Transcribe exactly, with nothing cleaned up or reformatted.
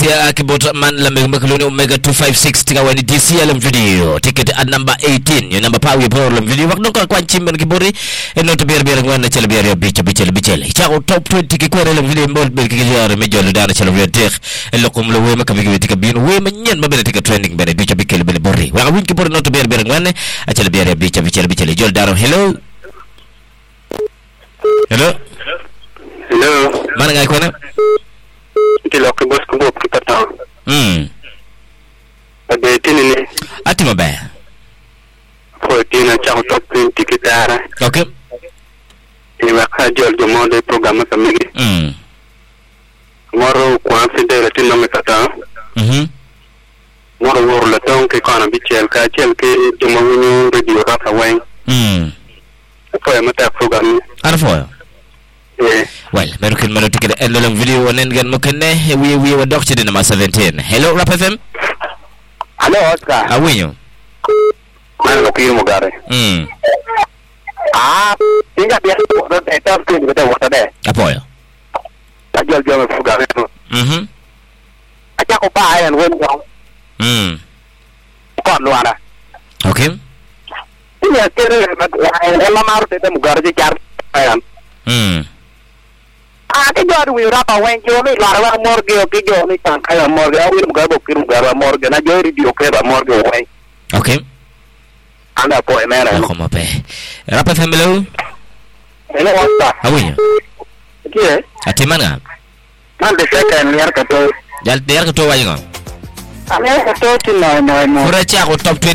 Sia kibota man la mekuluni Omega two five six tika wani D C L video ticket at number eighteen yung number pa we pro video wak nung kwa chimben kibori eno to biar biar ngwana chele biar ya bicha bicha bicha chako top twenty kikwere la video mbol bel kikijara mejo ludana chele biar tek elo kumlo we makabigi tika bino we manyen mabele tika trending bene bicha bicha bele bori waka win kibori no to biar biar ngwana chele biar ya bicha bicha bicha jol daro. Hello hello hello mana ngai kwana kilo ke bos ko bop kita taw hmm ade tinini ati mabaya ko tina cha top twenty kitara. Okay ni waka jol jo mode programme kamigi hmm moro ko fidele tinno me kata mhm moro wor la ton ke kana bichel ka chel ke jo mo ñu radio rafa way hmm ko e mata programme arfo well merukin melo tikede elo lang video wonen gan mo kenne wi wi wa dox ci dina ma seventeen. Hello Rap F M. Hello Oscar awinyo man ko kiro mo gare mm ah tinga biar do de top tu de wata de apoyo ta jol jol mo gare mhm acha ko pa ayan won ko mm ko luara okay tinga kere la maru de mo gare jar ayan mm ah ke jor wi rapa wen jo mi la wa morgue o ke jo mi tan kaya morgue a wi mo gabo kiru gaba morgue na jo radio ke ba morgue wen okay anda po e mera ko mo pe Rap F M. Hello hello Oscar awinyo ke ati mana man de second year ka to dal der ko to wayi ngo ale ka to ti no no no fura cha ko top